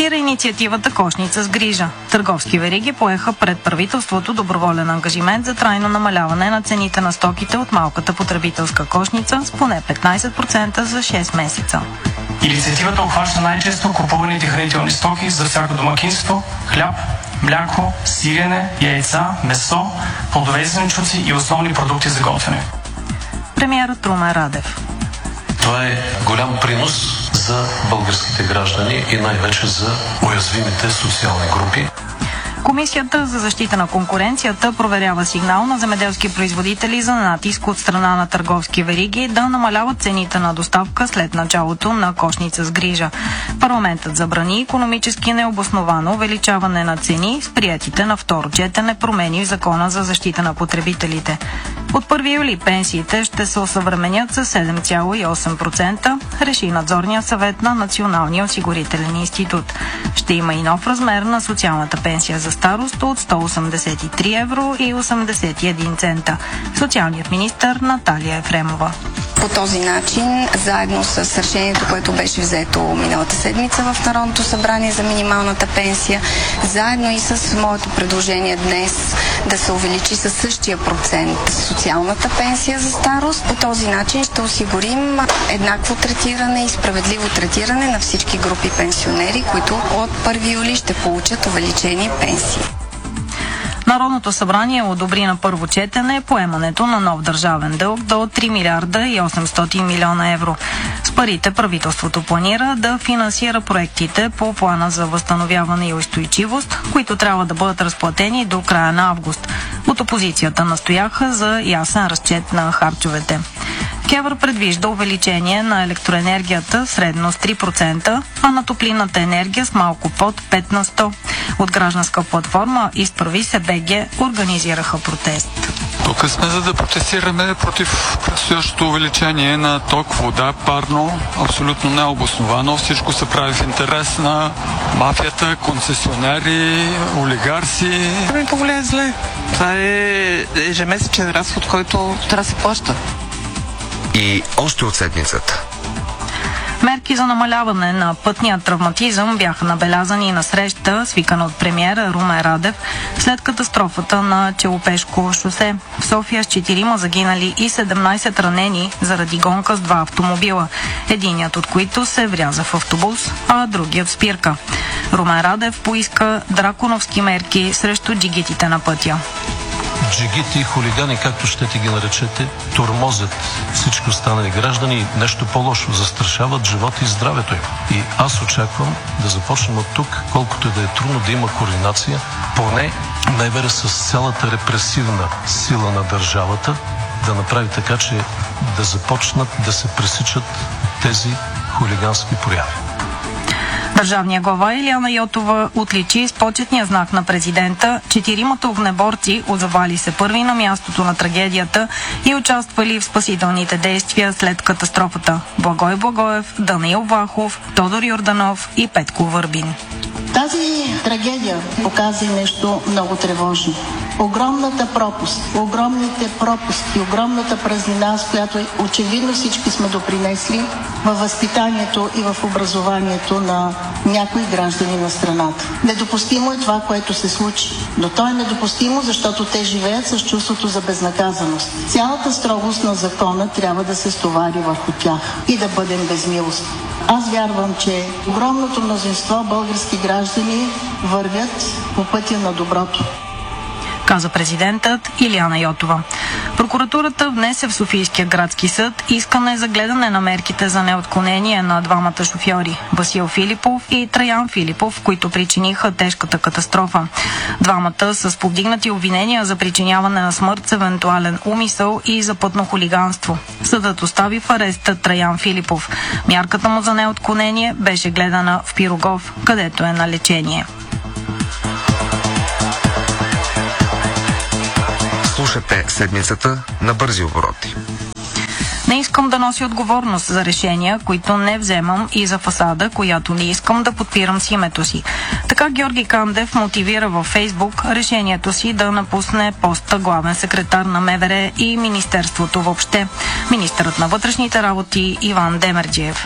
Стартира инициативата Кошница с грижа. Търговски вериги поеха пред правителството доброволен ангажимент за трайно намаляване на цените на стоките от малката потребителска кошница с поне 15% за 6 месеца. Инициативата обхваща най-често купуваните хранителни стоки за всяко домакинство: хляб, мляко, сирене, яйца, месо, плодове и зеленчуци и основни продукти за готвене. Премиерът Румен Радев. Това е голям принос за българските граждани и най-вече за уязвимите социални групи. Комисията за защита на конкуренцията проверява сигнал на земеделски производители за натиск от страна на търговски вериги да намаляват цените на доставка след началото на Кошница с грижа. Парламентът забрани икономически необосновано увеличаване на цени с приетите на второ четене промени в Закона за защита на потребителите. От 1 юли пенсиите ще се осъвременят с 7,8%, реши надзорния съвет на Националния осигурителен институт. Ще има и нов размер на социалната пенсия за старост от 183 евро и 81 цента. Социалният министър Наталия Ефремова. По този начин, заедно с решението, което беше взето миналата седмица в Народното събрание за минималната пенсия, заедно и с моето предложение днес да се увеличи със същия процент социалната пенсия за старост, по този начин ще осигурим еднакво третиране и справедливо третиране на всички групи пенсионери, които от 1 юли ще получат увеличени пенсии. Народното събрание одобри на първо четене поемането на нов държавен дълг до 3 милиарда и 800 милиона евро. С парите правителството планира да финансира проектите по плана за възстановяване и устойчивост, които трябва да бъдат разплатени до края на август. От опозицията настояха за ясен разчет на харчовете. КЕВР предвижда увеличение на електроенергията средно с 3%, а на топлинната енергия с малко под 5 на 100. От гражданска платформа Изправи се БГ организираха протест. Тук сме за да протестираме против предстоящото увеличение на ток, вода, парно, абсолютно необосновано. Всичко се прави в интерес на мафията, концесионери, олигарси. Това ми повлияе зле. Това е ежемесечен разход, който трябва да се плаща. И още от седмицата. Мерки за намаляване на пътния травматизъм бяха набелязани на среща, свикана от премиера Румен Радев, след катастрофата на Челопешко шосе. В София с 4 загинали и 17 ранени заради гонка с 2 автомобила, единият от които се вряза в автобус, а другият в спирка. Румен Радев поиска драконовски мерки срещу джигитите на пътя. Джигити и хулигани, както щете ги наречете, тормозят всички останали граждани и нещо по-лошо, застрашават живота и здравето им. И аз очаквам да започнем от тук, колкото и да е трудно, да има координация, поне най-вере с цялата репресивна сила на държавата, да направи така, че да започнат да се пресичат тези хулигански прояви. Държавния глава Илияна Йотова отличи с почетния знак на президента 4 огнеборци, озовали се първи на мястото на трагедията и участвали в спасителните действия след катастрофата: Благой Благоев, Данаил Влахов, Тодор Йорданов и Петко Върбин. Тази трагедия показа нещо много тревожно. Огромната пропаст, огромните пропуски, огромната празнина, с която очевидно всички сме допринесли във възпитанието и в образованието на някои граждани на страната. Недопустимо е това, което се случи. Но то е недопустимо, защото те живеят с чувството за безнаказаност. Цялата строгост на закона трябва да се стовари върху тях и да бъдем безмилостни. Аз вярвам, че огромното мнозинство български граждани вървят по пътя на доброто, каза президентът Илияна Йотова. Прокуратурата внесе в Софийския градски съд искане за гледане на мерките за неотклонение на двамата шофьори – Васил Филипов и Траян Филипов, които причиниха тежката катастрофа. Двамата са с повдигнати обвинения за причиняване на смърт с евентуален умисъл и за пътно хулиганство. Съдът остави в ареста Траян Филипов. Мярката му за неотклонение беше гледана в Пирогов, където е на лечение. Слушате седмицата на бързи обороти. Не искам да нося отговорност за решения, които не вземам, и за фасада, която не искам да подпирам с името си. Така Георги Кандев мотивира във Фейсбук решението си да напусне поста главен секретар на МВР и Министерството въобще. Министърът на вътрешните работи Иван Демерджиев.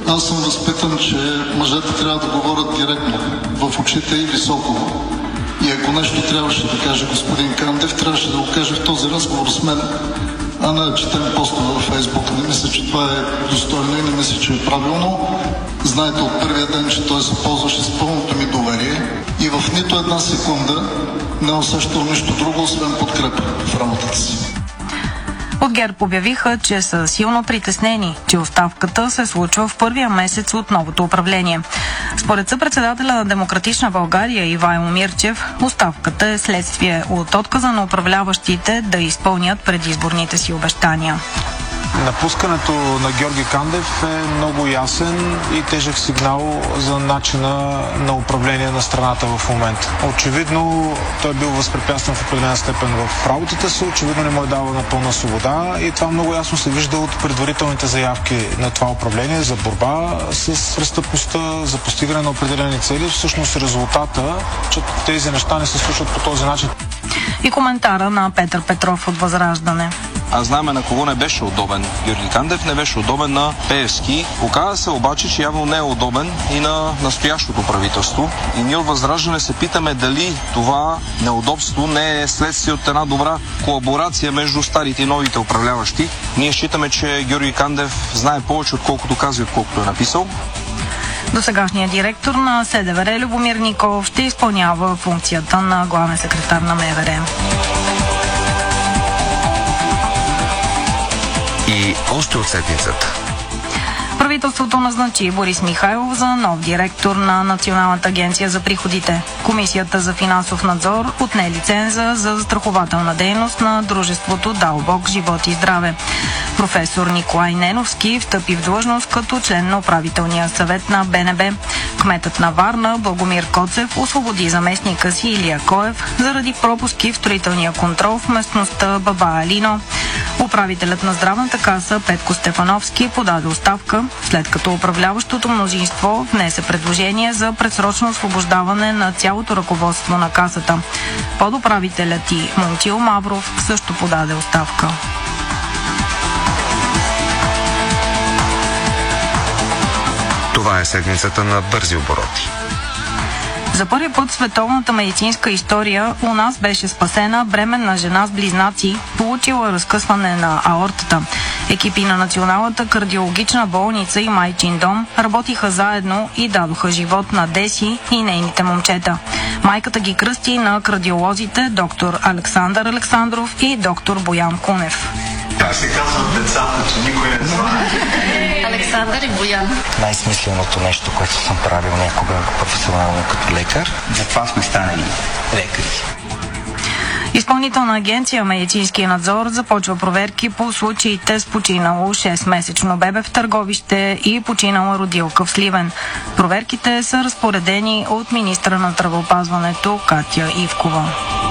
Аз съм възпитан, че мъжете трябва да говорят директно, в очите и високо. И ако нещо трябваше да каже господин Кандев, трябваше да го каже в този разговор с мен, а не да четем постове във Фейсбук. Не мисля, че това е достойно и не мисля, че е правилно. Знаете от първия ден, че той се ползваше с пълното ми доверие и в нито една секунда не усещал нищо друго, освен подкрепа в работата си. От ГЕРБ обявиха, че са силно притеснени, че оставката се случва в първия месец от новото управление. Според съпредседателя на Демократична България Ивайло Мирчев, оставката е следствие от отказа на управляващите да изпълнят предизборните си обещания. Напускането на Георги Кандев е много ясен и тежък сигнал за начина на управление на страната в момента. Очевидно той е бил възпрепятстван в определена степен в работата си, очевидно не му е дава на пълна свобода и това много ясно се вижда от предварителните заявки на това управление за борба с престъпността, за постигане на определени цели. Всъщност резултата, че тези неща не се случват по този начин. И коментара на Петър Петров от Възраждане. А знаем на кого не беше удобен Георги Кандев, не беше удобен на Пеевски. Оказа се обаче, че явно не е удобен и на настоящото правителство. И ние от Възраждане се питаме дали това неудобство не е следствие от една добра колаборация между старите и новите управляващи. Ние считаме, че Георги Кандев знае повече отколкото казва и отколкото е написал. Досегашният директор на СДВР Любомир Николов ще изпълнява функцията на главен секретар на МВР. И още от седмицата. Правителството назначи Борис Михайлов за нов директор на Националната агенция за приходите. Комисията за финансов надзор отне лиценза за застрахователна дейност на дружеството Далбок Живот и здраве. Професор Николай Неновски встъпи в длъжност като член на управителния съвет на БНБ. Кметът на Варна Благомир Коцев освободи заместника си Илия Коев заради пропуски в строителния контрол в местността Баба Алино. Управителят на здравната каса Петко Стефановски подаде оставка, след като управляващото мнозинство внесе предложение за предсрочно освобождаване на цялото ръководство на касата. Подуправителят и Монтил Мавров също подаде оставка. Това е седмицата на бързи обороти. За първи път в световната медицинска история у нас беше спасена бременна жена с близнаци, получила разкъсване на аортата. Екипи на Националната кардиологична болница и Майчин дом работиха заедно и дадоха живот на Деси и нейните момчета. Майката ги кръсти на кардиолозите доктор Александър Александров и доктор Боян Кунев. Как се казват децата, че никой не знае? Александър и Боян. Най-смисленото нещо, което съм правил някога професионално като лекар. Затова сме станали лекари. Изпълнителна агенция Медицински надзор започва проверки по случаите с починало 6-месечно бебе в Търговище и починала родилка в Сливен. Проверките са разпоредени от министра на здравеопазването Катя Ивкова.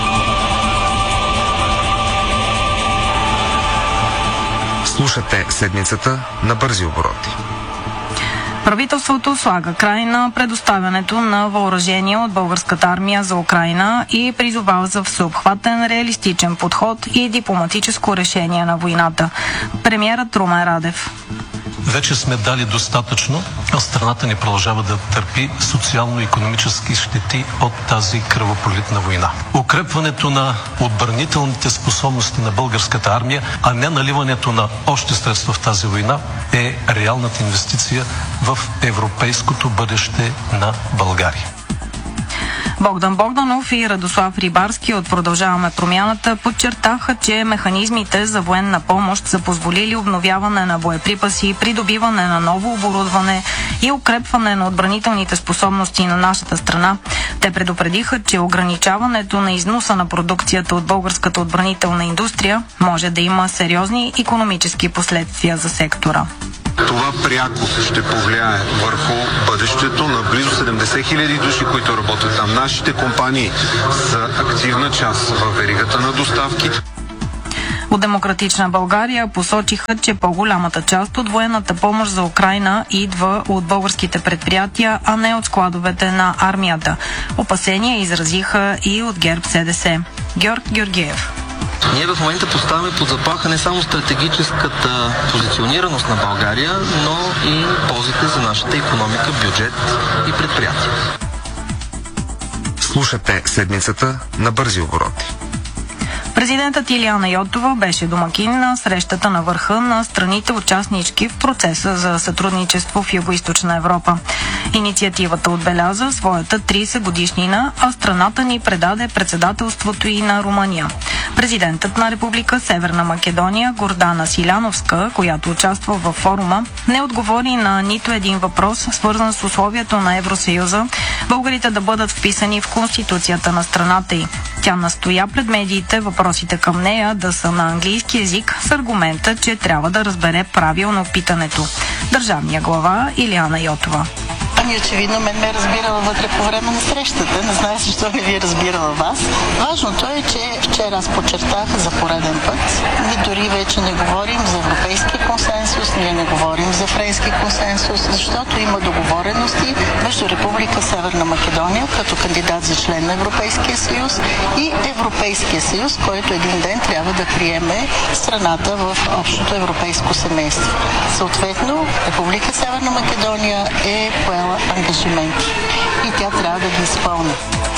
Слушате седмицата на бързи обороти. Правителството слага край на предоставянето на въоръжение от българската армия за Украйна и призовава за всеобхватен реалистичен подход и дипломатическо решение на войната. Премиерът Румен Радев. Вече сме дали достатъчно, а страната ни продължава да търпи социално-икономически щети от тази кръвопролитна война. Укрепването на отбранителните способности на българската армия, а не наливането на още средства в тази война, е реалната инвестиция в европейското бъдеще на България. Богдан Богданов и Радослав Рибарски от Продължаваме промяната подчертаха, че механизмите за военна помощ са позволили обновяване на боеприпаси, придобиване на ново оборудване и укрепване на отбранителните способности на нашата страна. Те предупредиха, че ограничаването на износа на продукцията от българската отбранителна индустрия може да има сериозни икономически последствия за сектора. Това пряко ще повлияе върху бъдещето на близо 70 хиляди души, които работят там. Нашите компании са активна част в веригата на доставки. От Демократична България посочиха, че по-голямата част от военната помощ за Украйна идва от българските предприятия, а не от складовете на армията. Опасения изразиха и от ГЕРБ СДС. Георг Георгиев. Ние в момента поставяме под заплаха не само стратегическата позиционираност на България, но и ползите за нашата икономика, бюджет и предприятия. Слушате седмицата на бързи обороти. Президентът Илияна Йотова беше домакин на срещата на върха на страните участнички в процеса за сътрудничество в Югоизточна Европа. Инициативата отбеляза своята 30-годишнина, а страната ни предаде председателството и на Румъния. Президентът на Република Северна Македония Гордана Силяновска, която участва във форума, не отговори на нито един въпрос, свързан с условието на Евросъюза българите да бъдат вписани в Конституцията на страната й. Тя настоя пред медиите въпросите към нея да са на английски език с аргумента, че трябва да разбере правилно питането. Държавния глава Илияна Йотова. Ами очевидно мен ме е разбирала вътре по време на срещата. Не знае защо не ви е разбирала вас. Важното е, че вчера аз подчертах за пореден път. Ние дори вече не говорим за европейски консенсус, ние не говорим за френски консенсус, защото има договорености между Република Северна Македония като кандидат за член на Европейския съюз и Европейския съюз, който един ден трябва да приеме страната в общото европейско семейство. Съответно, Република Северна Македония е поела ангажименти и тя трябва да ги изпълни.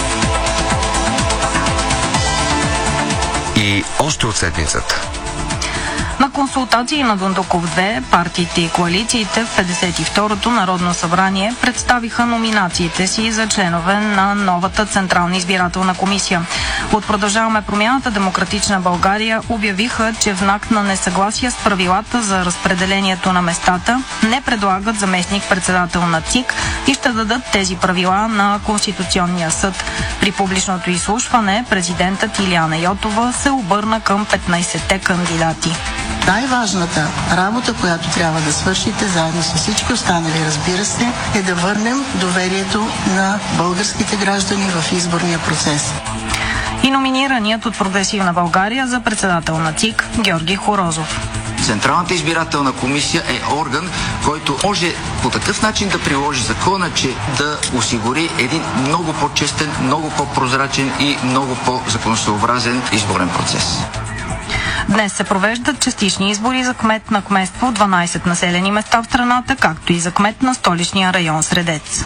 И още от седмицата. На консултации на Дондуков 2, партиите и коалициите в 52-то Народно събрание представиха номинациите си за членове на новата Централна избирателна комисия. От Продължаваме промяната Демократична България обявиха, че в знак на несъгласие с правилата за разпределението на местата не предлагат заместник-председател на ЦИК и ще дадат тези правила на Конституционния съд. При публичното изслушване президентът Илияна Йотова се обърна към 15-те кандидати. Най-важната работа, която трябва да свършите заедно с всички останали, разбира се, е да върнем доверието на българските граждани в изборния процес. И номинираният от Прогресивна България за председател на ЦИК Георги Хорозов. Централната избирателна комисия е орган, който може по такъв начин да приложи закона, че да осигури един много по-честен, много по-прозрачен и много по-законосъобразен изборен процес. Днес се провеждат частични избори за кмет на кметство в 12 населени места в страната, както и за кмет на столичния район Средец.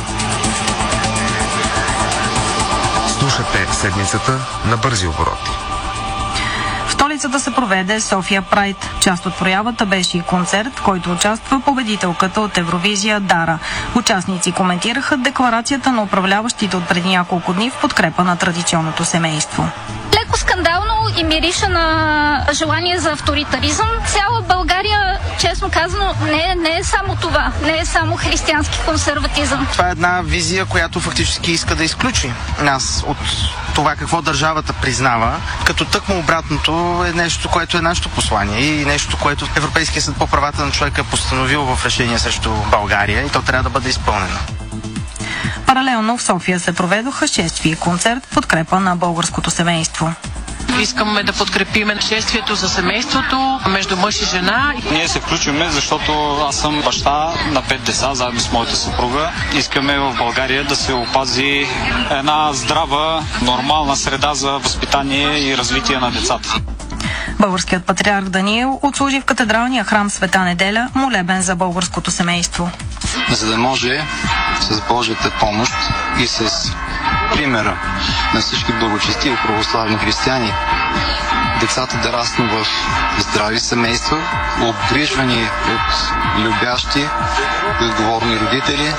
Слушате седмицата на бързи обороти. В столицата се проведе София Прайд. Част от проявата беше и концерт, в който участва победителката от Евровизия Дара. Участници коментираха декларацията на управляващите от преди няколко дни в подкрепа на традиционното семейство. Леко скандално и мириша на желание за авторитаризъм. Цяла България, честно казано, не е само това. Не е само християнски консерватизъм. Това е една визия, която фактически иска да изключи нас от това какво държавата признава, като тъкмо обратното е нещо, което е нашето послание и нещо, което Европейския съд по правата на човека е постановил в решение срещу България и то трябва да бъде изпълнено. Паралелно в София се проведоха шествие и концерт в подкрепа на българското семейство. Искаме да подкрепим шествието за семейството между мъж и жена. Ние се включваме, защото аз съм баща на 5 деца, заедно с моята съпруга. Искаме в България да се опази една здрава, нормална среда за възпитание и развитие на децата. Българският патриарх Даниил отслужи в катедралния храм Света Неделя молебен за българското семейство. За да може с Божията помощ и с примера на всички благочестиви православни християни децата да раснат в здрави семейства, обгрижвани от любящи и отговорни родители.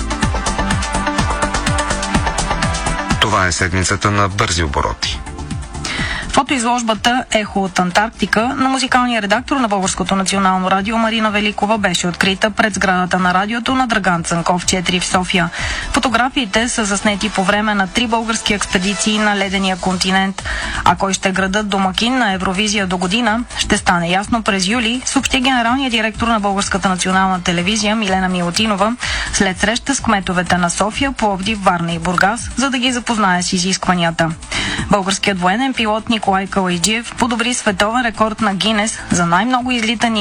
Това е седмицата на бързи обороти. Фотоизложбата «Ехо от Антарктика» на музикалния редактор на Българското национално радио Марина Великова беше открита пред сградата на радиото на Драган Цанков 4 в София. Фотографиите са заснети по време на 3 български експедиции на ледения континент. А кой ще градът домакин на Евровизия до година, ще стане ясно през юли, съобщи генералният директор на Българската национална телевизия Милена Милутинова след среща с кметовете на София, Пловдив, Варна и Бургас, за да ги запознае с изискванията. Българският военен пилот Николай Калайджиев подобри световен рекорд на Гинес за най-много излитани